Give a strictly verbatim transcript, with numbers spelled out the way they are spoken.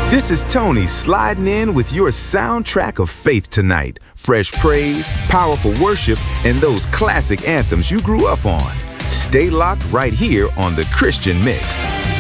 This is Tony sliding in with your soundtrack of faith tonight. Fresh praise, powerful worship, and those classic anthems you grew up on. Stay locked right here on The Christian Mix.